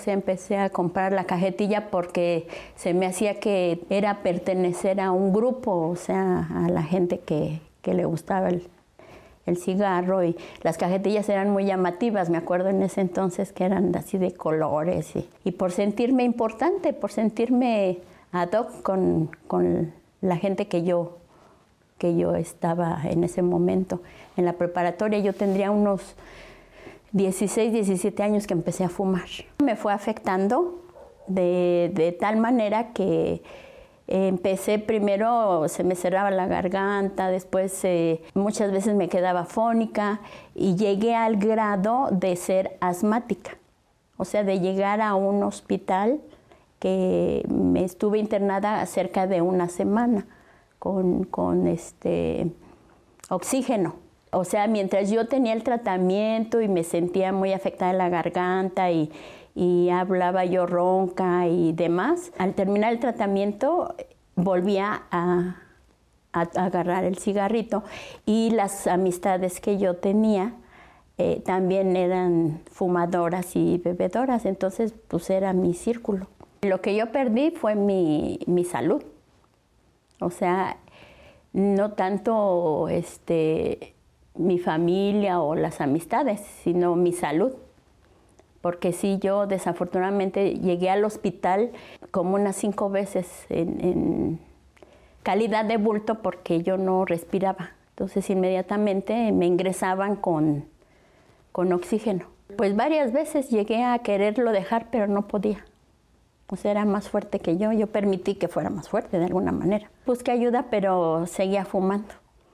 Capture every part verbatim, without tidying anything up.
sea, empecé a comprar la cajetilla porque se me hacía que era pertenecer a un grupo, o sea, a la gente que, que le gustaba el, el cigarro, y las cajetillas eran muy llamativas, me acuerdo en ese entonces que eran así de colores, y, y por sentirme importante, por sentirme ad hoc con, con la gente que yo, que yo estaba en ese momento. En la preparatoria yo tendría unos dieciséis, diecisiete años que empecé a fumar. Me fue afectando de, de tal manera que empecé primero, se me cerraba la garganta, después eh, muchas veces me quedaba afónica y llegué al grado de ser asmática. O sea, de llegar a un hospital que me estuve internada cerca de una semana con, con este, oxígeno. O sea, mientras yo tenía el tratamiento y me sentía muy afectada en la garganta y, y hablaba yo ronca y demás, al terminar el tratamiento volvía a, a, a agarrar el cigarrito, y las amistades que yo tenía eh, también eran fumadoras y bebedoras, entonces pues era mi círculo. Lo que yo perdí fue mi, mi salud, o sea, no tanto este... mi familia o las amistades, sino mi salud. Porque sí, yo desafortunadamente llegué al hospital como unas cinco veces en, en calidad de bulto porque yo no respiraba. Entonces inmediatamente me ingresaban con, con oxígeno. Pues varias veces llegué a quererlo dejar, pero no podía. O sea, era más fuerte que yo. Yo permití que fuera más fuerte de alguna manera. Busqué ayuda, pero seguía fumando.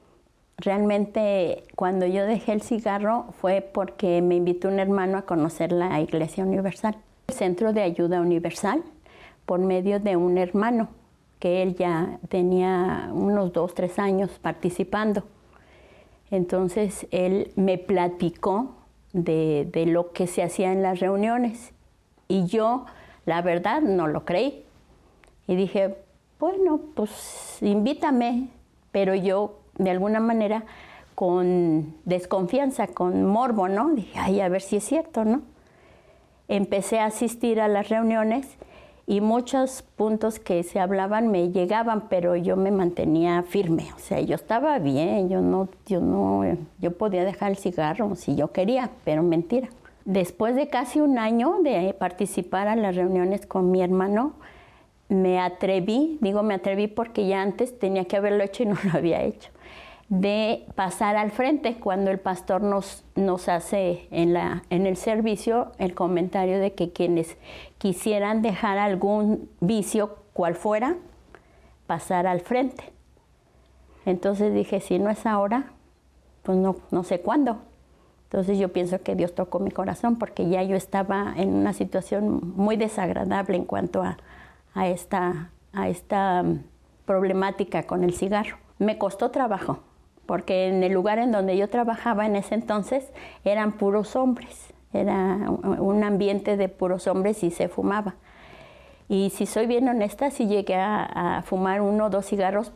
Realmente cuando yo dejé el cigarro fue porque me invitó un hermano a conocer la Iglesia Universal, el Centro de Ayuda Universal, por medio de un hermano que él ya tenía unos dos, tres años participando. Entonces él me platicó de, de lo que se hacía en las reuniones y yo, la verdad, no lo creí. Y dije, bueno, pues invítame, pero yo de alguna manera con desconfianza, con morbo, ¿no? Dije, ay, a ver si es cierto, ¿no? Empecé a asistir a las reuniones y muchos puntos que se hablaban me llegaban, pero yo me mantenía firme, o sea, yo estaba bien, yo no, yo no, yo podía dejar el cigarro si yo quería, pero mentira. Después de casi un año de participar a las reuniones con mi hermano, me atreví, digo me atreví porque ya antes tenía que haberlo hecho y no lo había hecho, de pasar al frente cuando el pastor nos, nos hace en, la, en el servicio el comentario de que quienes quisieran dejar algún vicio, cual fuera, pasar al frente. Entonces dije, si no es ahora, pues no, no sé cuándo. Entonces yo pienso que Dios tocó mi corazón porque ya yo estaba en una situación muy desagradable en cuanto a a esta, a esta problemática con el cigarro. Me costó trabajo, porque en el lugar en donde yo trabajaba en ese entonces eran puros hombres, era un ambiente de puros hombres y se fumaba. Y si soy bien honesta, sí llegué a, a fumar uno o dos cigarros,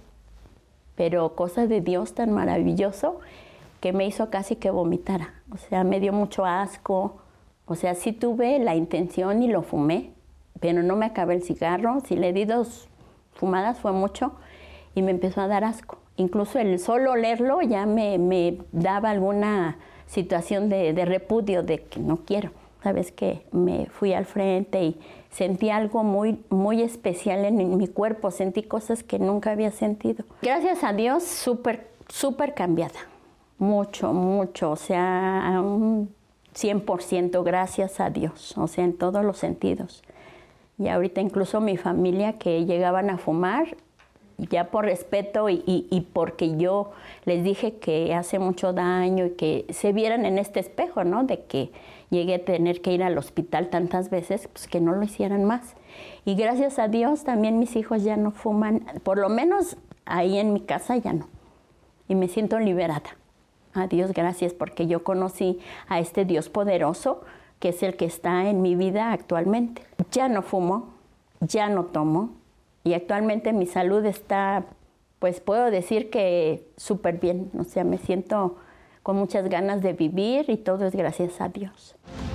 pero cosa de Dios tan maravilloso que me hizo casi que vomitara. O sea, me dio mucho asco, o sea, sí tuve la intención y lo fumé, pero no me acabé el cigarro. Si le di dos fumadas fue mucho y me empezó a dar asco. Incluso el solo olerlo ya me, me daba alguna situación de, de repudio, de que no quiero. Sabes que me fui al frente y sentí algo muy, muy especial en, en mi cuerpo. Sentí cosas que nunca había sentido. Gracias a Dios, súper, súper cambiada. Mucho, mucho. O sea, un cien por ciento gracias a Dios. O sea, en todos los sentidos. Y ahorita incluso mi familia que llegaban a fumar, ya por respeto y, y, y porque yo les dije que hace mucho daño y que se vieran en este espejo, ¿no? De que llegué a tener que ir al hospital tantas veces, pues que no lo hicieran más. Y gracias a Dios también mis hijos ya no fuman, por lo menos ahí en mi casa ya no. Y me siento liberada. A Dios gracias porque yo conocí a este Dios poderoso que es el que está en mi vida actualmente. Ya no fumo, ya no tomo y actualmente mi salud está, pues puedo decir que súper bien. O sea, me siento con muchas ganas de vivir y todo es gracias a Dios.